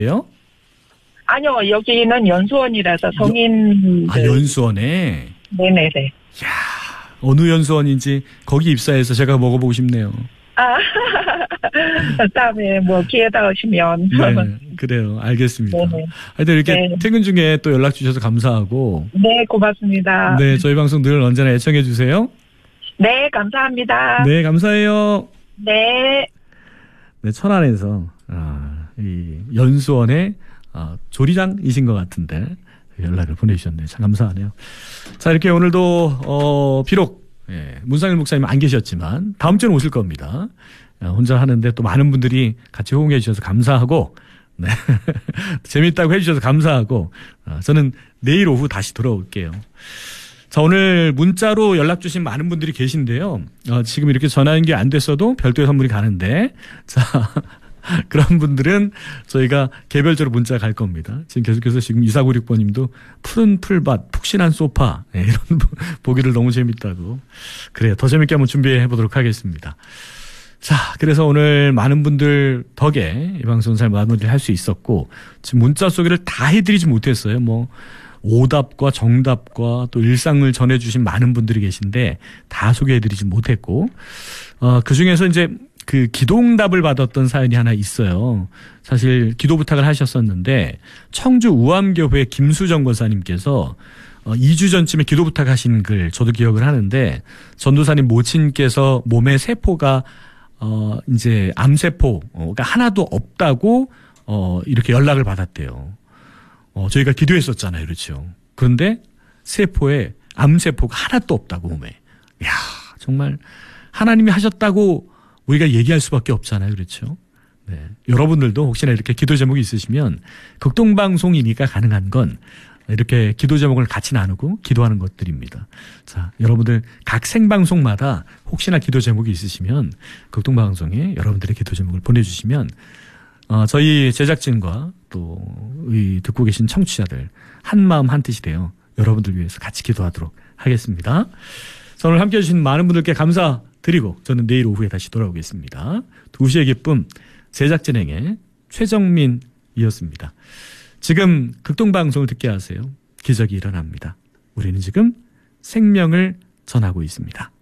아니요, 여기는 연수원이라서 성인. 연수원에? 네네네. 이야, 어느 연수원인지 거기 입사해서 제가 먹어보고 싶네요. 다음에 기회 닿으시면. 네, 그래요. 알겠습니다. 네네. 하여튼 이렇게 네. 퇴근 중에 또 연락 주셔서 감사하고. 네, 고맙습니다. 네, 저희 방송 늘 언제나 애청해 주세요. 네, 감사합니다. 네, 감사해요. 네. 네, 천안에서 이 연수원의 조리장이신 것 같은데 연락을 보내주셨네요. 참 감사하네요. 자, 이렇게 오늘도 비록 문상일 목사님 안 계셨지만 다음 주에는 오실 겁니다. 혼자 하는데 또 많은 분들이 같이 호응해 주셔서 감사하고, 네. 재밌다고 해주셔서 감사하고, 저는 내일 오후 다시 돌아올게요. 자, 오늘 문자로 연락 주신 많은 분들이 계신데요. 지금 이렇게 전화 연결이 안 됐어도 별도의 선물이 가는데, 자, 그런 분들은 저희가 개별적으로 문자 갈 겁니다. 지금 계속해서 지금 2496번님도 푸른 풀밭, 푹신한 소파, 네, 이런 보기를 너무 재밌다고. 그래요. 더 재밌게 한번 준비해 보도록 하겠습니다. 자, 그래서 오늘 많은 분들 덕에 이 방송 잘 마무리를 할 수 있었고, 지금 문자 소개를 다 해드리지 못했어요. 오답과 정답과 또 일상을 전해주신 많은 분들이 계신데 다 소개해드리지 못했고, 그 중에서 이제 그 기도응답을 받았던 사연이 하나 있어요. 사실 기도 부탁을 하셨었는데 청주 우암교회 김수정 권사님께서 2주 전쯤에 기도 부탁하신 글 저도 기억을 하는데, 전도사님 모친께서 몸에 세포가 이제 암세포가 하나도 없다고 이렇게 연락을 받았대요. 저희가 기도했었잖아요. 그렇죠. 그런데 세포에 암세포가 하나도 없다고 몸에. 이야, 정말 하나님이 하셨다고 우리가 얘기할 수밖에 없잖아요. 그렇죠. 네. 여러분들도 혹시나 이렇게 기도 제목이 있으시면 극동방송이니까 가능한 건 이렇게 기도 제목을 같이 나누고 기도하는 것들입니다. 자, 여러분들 각 생방송마다 혹시나 기도 제목이 있으시면 극동방송에 여러분들의 기도 제목을 보내주시면 저희 제작진과 또 듣고 계신 청취자들 한마음 한뜻이 되어 여러분들 위해서 같이 기도하도록 하겠습니다. 자, 오늘 함께해 주신 많은 분들께 감사드리고 저는 내일 오후에 다시 돌아오겠습니다. 2시의 기쁨 제작진행의 최정민이었습니다. 지금 극동방송을 듣게 하세요. 기적이 일어납니다. 우리는 지금 생명을 전하고 있습니다.